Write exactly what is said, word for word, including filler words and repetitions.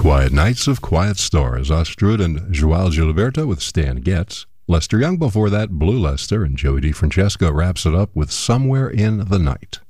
Quiet Nights of Quiet Stars, Astrud and Joao Gilberto with Stan Getz. Lester Young before that, Blue Lester, and Joey DeFrancesco wraps it up with Somewhere in the Night.